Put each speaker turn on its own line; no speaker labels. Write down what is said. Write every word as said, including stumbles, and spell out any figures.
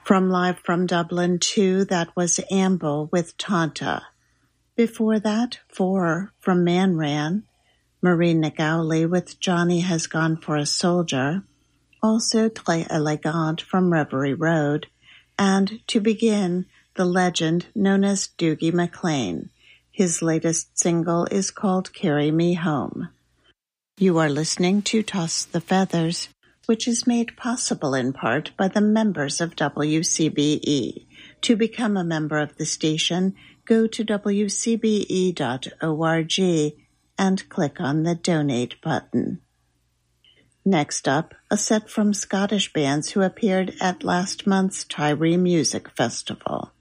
From Live from Dublin two, that was Amble with Tanta. Before that, four from Man Ran, Marie Nagowli with Johnny Has Gone for a Soldier, also Très Elegant from Reverie Road, and to begin, the legend known as Dougie MacLean. His latest single is called Carry Me Home. You are listening to Toss the Feathers, which is made possible in part by the members of W C B E. To become a member of the station, go to w c b e dot org and click on the Donate button. Next up, a set from Scottish bands who appeared at last month's Tyree Music Festival.